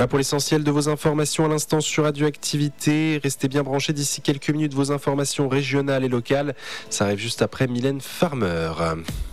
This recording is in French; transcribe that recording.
Voilà pour l'essentiel de vos informations à l'instant sur Radioactivité. Restez bien branchés d'ici quelques minutes, vos informations régionales et locales. Ça arrive juste après Mylène Farmer.